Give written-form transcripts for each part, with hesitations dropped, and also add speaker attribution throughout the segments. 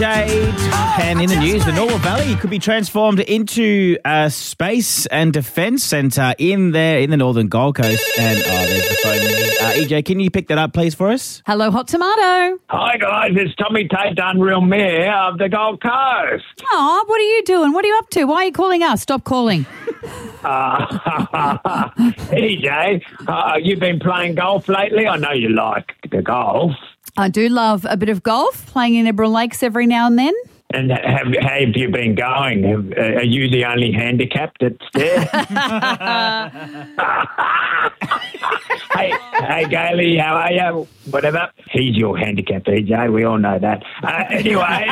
Speaker 1: Jade, and in the news, the Norwell Valley could be transformed into a space and defence centre in the Northern Gold Coast. And there's the phone ringing. EJ, can you pick that up, please, for us?
Speaker 2: Hello, Hot Tomato.
Speaker 3: Hi guys, it's Tommy Tate, Unreal Mayor of the Gold Coast.
Speaker 2: Oh, what are you doing? What are you up to? Why are you calling us? Stop calling.
Speaker 3: EJ, you've been playing golf lately? I know you like the golf.
Speaker 2: I do love a bit of golf, playing in Eberl Lakes every now and then.
Speaker 3: And how have you been going? Are you the only handicap that's there? Hey, Gailey, how are you? Whatever. He's your handicap, EJ. We all know that. Anyway,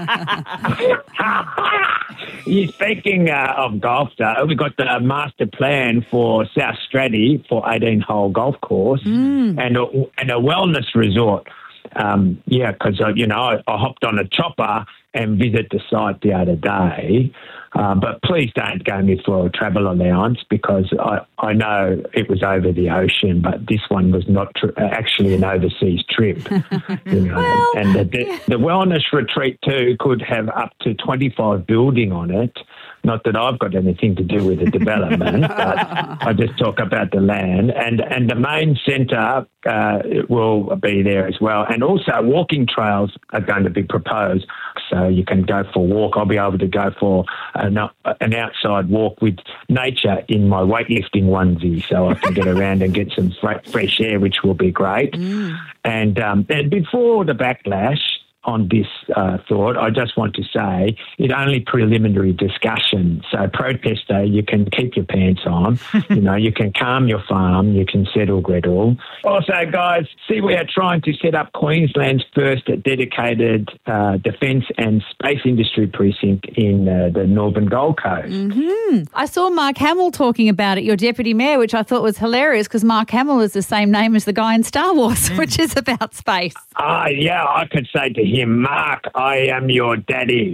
Speaker 3: speaking of golf, though, we've got the master plan for South Stratty for 18-hole golf course and a wellness resort. Because, I hopped on a chopper and visited the site the other day. But please don't go me for a travel allowance because I know it was over the ocean, but this one was not actually an overseas trip.
Speaker 2: Well,
Speaker 3: and the wellness retreat too could have up to 25 building on it. Not that I've got anything to do with the development, but I just talk about the land. And the main centre will be there as well. And also walking trails are going to be proposed. So you can go for a walk. I'll be able to go for an outside walk with nature in my weightlifting onesie so I can get around and get some fresh air, which will be great. And before the backlash on this thought, I just want to say it's only preliminary discussion. So protester, you can keep your pants on. You can calm your farm. You can settle Gretel. Also, guys, see, we are trying to set up Queensland's first dedicated defence and space industry precinct in the Northern Gold Coast.
Speaker 2: I saw Mark Hamill talking about it, your deputy mayor, which I thought was hilarious because Mark Hamill is the same name as the guy in Star Wars, which is about space.
Speaker 3: Yeah, I could say to him, Mark, I am your daddy.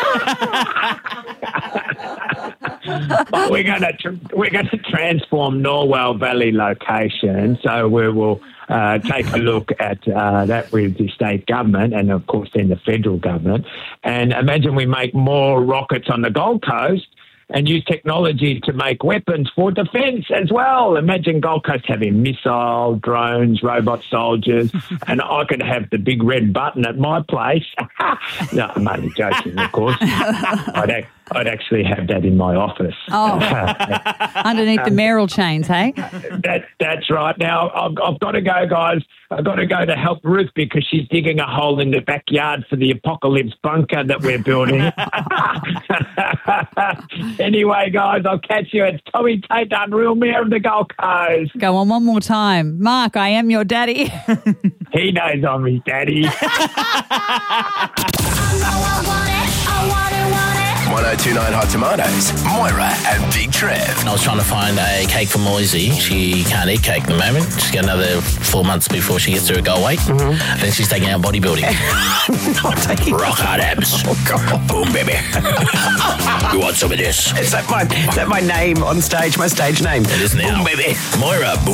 Speaker 3: We're going to transform Norwell Valley location, so we will take a look at that with the state government and, of course, then the federal government. And imagine we make more rockets on the Gold Coast and use technology to make weapons for defence as well. Imagine Gold Coast having missile, drones, robot soldiers, and I could have the big red button at my place. No, I'm only joking, of course. I'd actually have that in my office.
Speaker 2: Oh, underneath the mayoral chains, hey?
Speaker 3: That's right. Now, I've got to go, guys. I've got to go to help Ruth because she's digging a hole in the backyard for the apocalypse bunker that we're building. Anyway, guys, I'll catch you. It's Tommy Tate, Unreal Mayor of the Gold Coast.
Speaker 2: Go on one more time. Mark, I am your daddy.
Speaker 3: He knows I'm his daddy.
Speaker 4: 1029 Hot Tomatoes, Moira and Big Trev.
Speaker 5: I was trying to find a cake for Moisey. She can't eat cake at the moment. She's got another 4 months before she gets to her goal weight. Then she's taking out bodybuilding.
Speaker 4: Not taking
Speaker 5: rock hard abs.
Speaker 4: Oh, God.
Speaker 5: Boom, baby. You want some of this?
Speaker 4: Is that my name on stage, my stage name?
Speaker 5: It is now.
Speaker 4: Boom, baby.
Speaker 5: Moira, boom.